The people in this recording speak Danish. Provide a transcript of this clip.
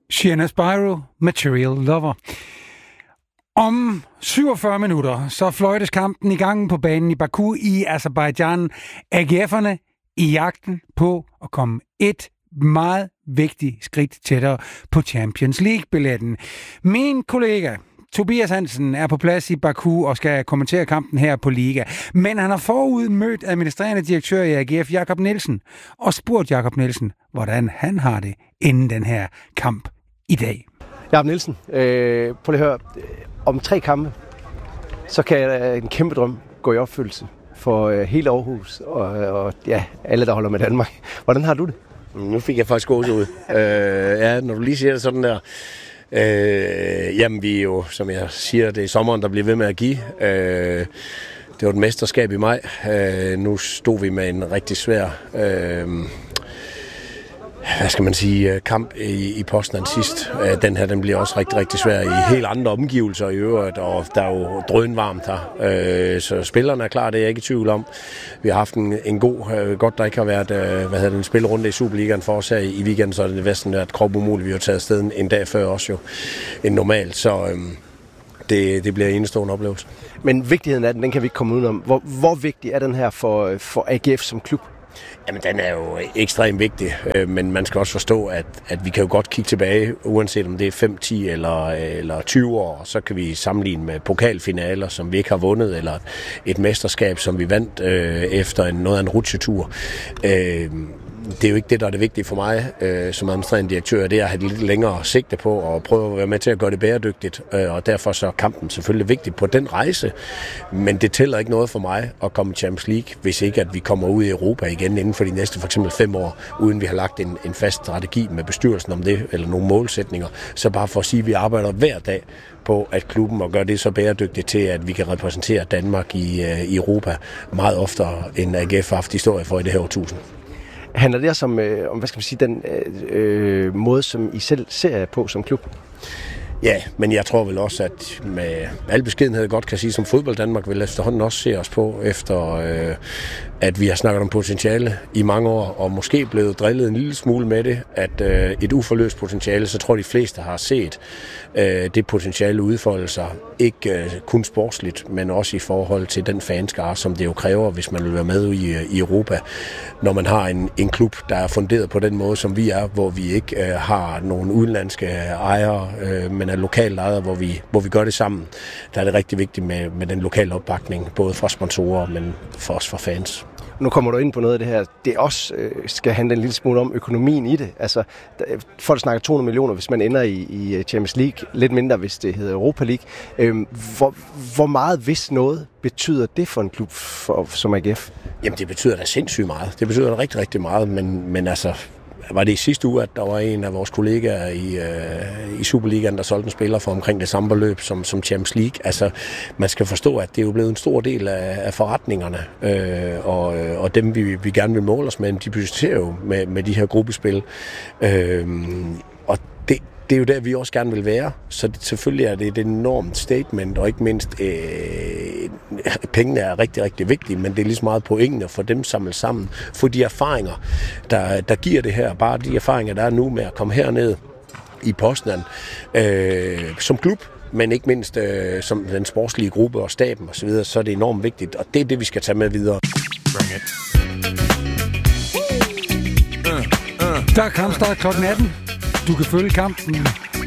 Sienna Spyro, Material Lover. Om 47 minutter, så fløjtes kampen i gang på banen i Baku i Aserbajdsjan. AGF'erne i jagten på at komme et meget vigtigt skridt tættere på Champions League-billetten. Min kollega Tobias Hansen er på plads i Baku og skal kommentere kampen her på Liga. Men han har forud mødt administrerende direktør i AGF, Jakob Nielsen, og spurgt Jakob Nielsen, hvordan han har det inden den her kamp i dag. Jakob Nielsen, prøv lige at høre. Om 3 kampe, så kan en kæmpe drøm gå i opfyldelse for hele Aarhus og ja, alle, der holder med Danmark. Hvordan har du det? Nu fik jeg faktisk gås ud. Ja, når du lige siger det sådan der. Jamen, vi er jo, som jeg siger, det er sommeren, der bliver ved med at give. Det var et mesterskab i maj. Nu stod vi med en rigtig svær kamp i Poznan sidst. Den her, den bliver også rigtig, rigtig svær i helt andre omgivelser i øvrigt, og der er jo drønvarmt her. Så spillerne er klar, det er jeg ikke i tvivl om. Vi har haft en god, godt der ikke har været, en spillerunde i Superligaen for os her i weekenden, så er det næsten været krop umuligt. Vi har taget afsted en dag før også jo, end normalt, så det bliver en enestående oplevelse. Men vigtigheden af den kan vi ikke komme udenom. Hvor vigtig er den her for AGF som klub? Jamen, den er jo ekstremt vigtig, men man skal også forstå, at vi kan jo godt kigge tilbage, uanset om det er 5, 10 eller 20 år, så kan vi sammenligne med pokalfinaler, som vi ikke har vundet, eller et mesterskab, som vi vandt efter noget af en rutsjetur. Det er jo ikke det, der er det vigtige for mig som administrerende direktør. Det er at have lidt længere sigte på og prøve at være med til at gøre det bæredygtigt. Og derfor så er kampen selvfølgelig vigtig på den rejse. Men det tæller ikke noget for mig at komme i Champions League, hvis ikke at vi kommer ud i Europa igen inden for de næste for eksempel 5 år, uden vi har lagt en fast strategi med bestyrelsen om det, eller nogle målsætninger. Så bare for at sige, at vi arbejder hver dag på, at klubben og gøre det så bæredygtigt til, at vi kan repræsentere Danmark i Europa meget oftere, end AGF har haft historie for i det her årtusind. Handler det også om hvad skal man sige, den måde, som I selv ser på som klub? Ja, men jeg tror vel også, at med al beskedenhed godt kan sige, som Fodbold Danmark vil efterhånden også se os på, efter at vi har snakket om potentiale i mange år, og måske blevet drillet en lille smule med det, at et uforløst potentiale, så tror de fleste har set det potentiale udfolde sig, ikke kun sportsligt, men også i forhold til den fanskare, som det jo kræver, hvis man vil være med i Europa, når man har en klub, der er funderet på den måde, som vi er, hvor vi ikke har nogen udenlandske ejere, men er lokale ejere, hvor vi gør det sammen. Der er det rigtig vigtigt med den lokale opbakning, både fra sponsorer, men for os fra fans. Nu kommer du ind på noget af det her. Det også skal handle en lille smule om økonomien i det. Altså, folk snakker 200 millioner, hvis man ender i Champions League. Lidt mindre, hvis det hedder Europa League. Hvor meget, hvis noget, betyder det for en klub som AGF? Jamen, det betyder da sindssygt meget. Det betyder da rigtig, rigtig meget. Men altså, var det i sidste uge, at der var en af vores kollegaer i Superligaen, der solgte en spiller for omkring det samme beløb som Champions League. Altså, man skal forstå, at det er jo blevet en stor del af forretningerne, og dem vi gerne vil måle os med, de budgetterer jo med de her gruppespil. Og det er jo der, vi også gerne vil være. Så selvfølgelig er det et enormt statement, og ikke mindst pengene er rigtig, rigtig vigtige, men det er lige så meget pointen at få dem samlet sammen. For de erfaringer, der giver det her, bare de erfaringer, der er nu med at komme herned i Poznan som klub, men ikke mindst som den sportslige gruppe og staben osv., så er det enormt vigtigt, og det er det, vi skal tage med videre. Der er kampstart kl. 18. Du kan følge kampen